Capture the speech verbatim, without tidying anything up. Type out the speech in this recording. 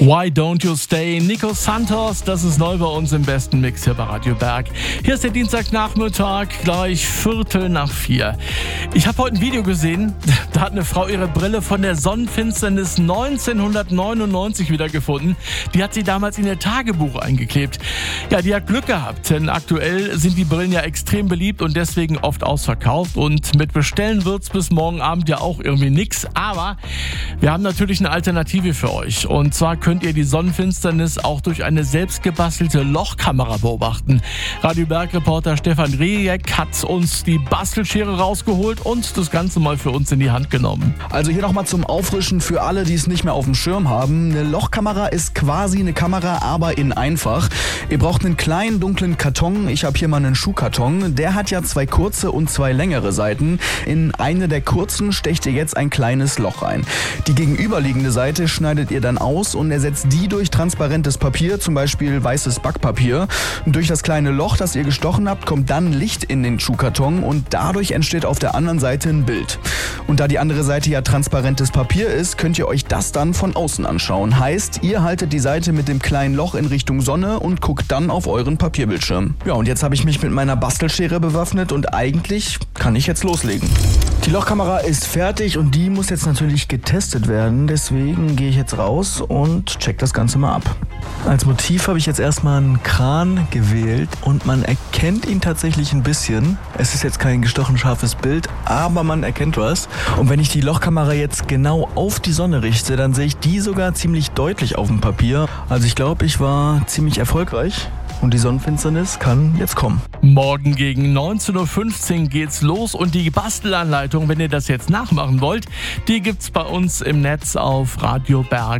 Why Don't You Stay? Nico Santos, das ist neu bei uns im besten Mix hier bei Radio Berg. Hier ist der Dienstagnachmittag, gleich Viertel nach vier. Ich habe heute ein Video gesehen, da hat eine Frau ihre Brille von der Sonnenfinsternis neunzehnhundertneunundneunzig wiedergefunden. Die hat sie damals in ihr Tagebuch eingeklebt. Ja, die hat Glück gehabt, denn aktuell sind die Brillen ja extrem beliebt und deswegen oft ausverkauft. Und mit Bestellen wird's bis morgen Abend ja auch irgendwie nix. Aber wir haben natürlich eine Alternative für euch. Und zwar könnt ihr die Sonnenfinsternis auch durch eine selbstgebastelte Lochkamera beobachten. Radio Berg-Reporter Stefan Rejek hat uns die Bastelschere rausgeholt und das Ganze mal für uns in die Hand genommen. Also hier nochmal zum Auffrischen für alle, die es nicht mehr auf dem Schirm haben. Eine Lochkamera ist quasi eine Kamera, aber in einfach. Ihr braucht einen kleinen, dunklen Karton. Ich habe hier mal einen Schuhkarton. Der hat ja zwei kurze und zwei längere Seiten. In eine der kurzen stecht ihr jetzt ein kleines Loch rein. Die gegenüberliegende Seite schneidet ihr dann aus und ersetzt die durch transparentes Papier, zum Beispiel weißes Backpapier. Durch das kleine Loch, das ihr gestochen habt, kommt dann Licht in den Schuhkarton und dadurch entsteht auf der anderen Seite ein Bild. Und da die andere Seite ja transparentes Papier ist, könnt ihr euch das dann von außen anschauen. Heißt, ihr haltet die Seite mit dem kleinen Loch in Richtung Sonne und guckt dann auf euren Papierbildschirm. Ja, und jetzt habe ich mich mit meiner Bastelschere bewaffnet und eigentlich kann ich jetzt loslegen. Die Lochkamera ist fertig und die muss jetzt natürlich getestet werden. Deswegen gehe ich jetzt raus und check das Ganze mal ab. Als Motiv habe ich jetzt erstmal einen Kran gewählt und man erkennt ihn tatsächlich ein bisschen. Es ist jetzt kein gestochen scharfes Bild, aber man erkennt was. Und wenn ich die Lochkamera jetzt genau auf die Sonne richte, dann sehe ich die sogar ziemlich deutlich auf dem Papier. Also ich glaube, ich war ziemlich erfolgreich. Und die Sonnenfinsternis kann jetzt kommen. Morgen gegen neunzehn Uhr fünfzehn geht's los und die Bastelanleitung, wenn ihr das jetzt nachmachen wollt, die gibt's bei uns im Netz auf radioberg